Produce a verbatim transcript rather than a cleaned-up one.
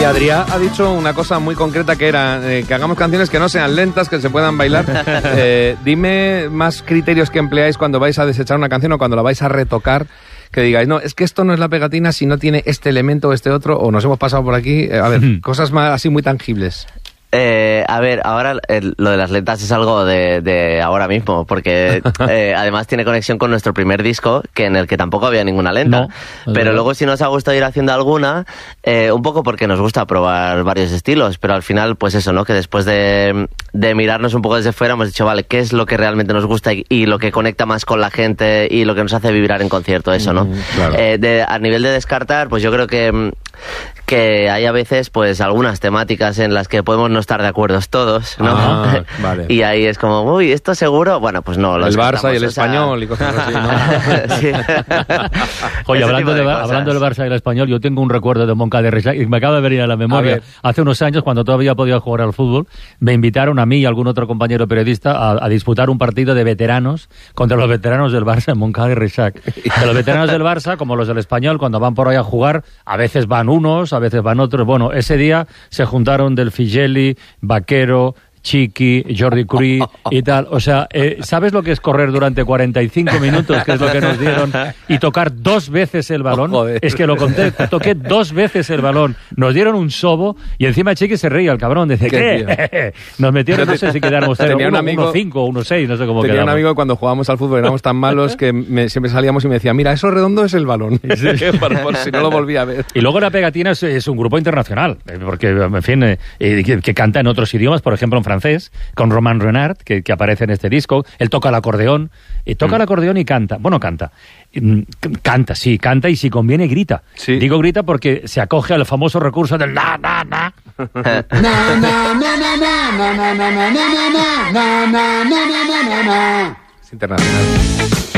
Adrià ha dicho una cosa muy concreta que era eh, que hagamos canciones que no sean lentas, que se puedan bailar. Eh, dime más criterios que empleáis cuando vais a desechar una canción o cuando la vais a retocar, que digáis, no, es que esto no es la pegatina si no tiene este elemento o este otro, o nos hemos pasado por aquí. Eh, a ver, cosas más así muy tangibles. Eh, a ver, ahora el, lo de las letras es algo de, de ahora mismo, porque eh, además tiene conexión con nuestro primer disco, que en el que tampoco había ninguna lenta. No, pero no. luego sí nos ha gustado ir haciendo alguna, eh, un poco porque nos gusta probar varios estilos, pero al final, pues eso, ¿no? Que después de, de mirarnos un poco desde fuera, hemos dicho, vale, ¿qué es lo que realmente nos gusta y, y lo que conecta más con la gente y lo que nos hace vibrar en concierto? Eso, ¿no? Mm, claro. Eh, de, a nivel de descartar, pues yo creo que... que hay a veces pues algunas temáticas en las que podemos no estar de acuerdo todos, ¿no? Ah, vale. Y ahí es como, uy, ¿esto seguro? Bueno, pues no. Lo El Barça y el o sea... Español y cosas así, ¿no? Sí. Oye, Ese hablando, tipo de de, cosas. hablando del Barça y el Español, yo tengo un recuerdo de Moncada de Reixac y me acaba de venir a la memoria. A Hace unos años, cuando todavía podía jugar al fútbol, me invitaron a mí y a algún otro compañero periodista a, a disputar un partido de veteranos contra los veteranos del Barça en Moncada de Reixac. Que los veteranos del Barça, como los del Español, cuando van por ahí a jugar, a veces van unos, a veces van otros. Bueno, ese día se juntaron Del Figelli, Vaquero, Chiqui, Jordi Curí y tal. O sea, eh, ¿sabes lo que es correr durante cuarenta y cinco minutos, que es lo que nos dieron, y tocar dos veces el balón? Oh, joder. Es que lo conté, toqué dos veces el balón. Nos dieron un sobo y encima Chiqui se reía, el cabrón. Dice, ¿Qué, ¿qué? Nos metieron, no sé si quedaron cero, Tenía un uno, amigo- uno cinco, uno seis, no sé cómo Tenía quedamos. un amigo que cuando jugábamos al fútbol éramos tan malos que me- siempre salíamos y me decía, mira, eso redondo es el balón. por, por si no lo volví a ver. Y luego La Pegatina es, es un grupo internacional, eh, porque, en fin, eh, eh, que, que canta en otros idiomas, por ejemplo en francés, con Romain Renard, que, que aparece en este disco. Él toca el acordeón, y toca Mm. el acordeón y canta. Bueno, canta. Mm, c- Canta, sí, canta y si conviene grita. Sí. Digo grita porque se acoge al famoso recurso del na, na, na. Es internacional.